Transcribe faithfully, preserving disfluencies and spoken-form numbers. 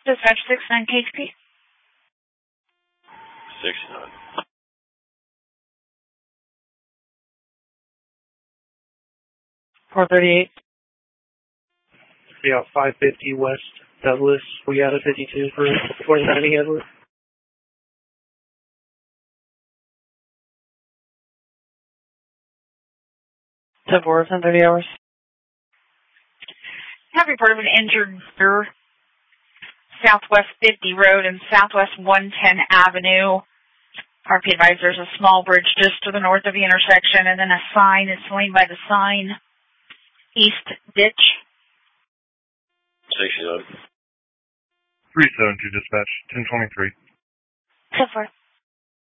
Dispatch six nine K H P. six nine. four thirty-eight. Yeah, five fifty West Douglas. We got a fifty-two for twenty-nine Edward. ten four, ten thirty hours. Have reported an injured rear Southwest fifty Road and Southwest one ten Avenue. R P advised there's a small bridge just to the north of the intersection and then a sign is slain by the sign East Ditch. six nine. three seven two dispatch, ten twenty-three. ten four.